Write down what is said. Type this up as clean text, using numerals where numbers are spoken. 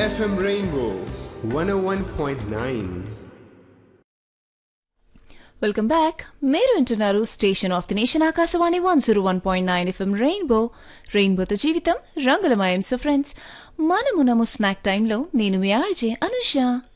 FM Rainbow 101.9. Welcome back. మీరు వింటున్నారు station of the nation Akashvani 101.9 FM రెయిన్బోతో జీవితం రంగులమయం. సో ఫ్రెండ్స్, మనమునము స్నాక్ టైంలో నేను మీ ఆర్జే అనుష.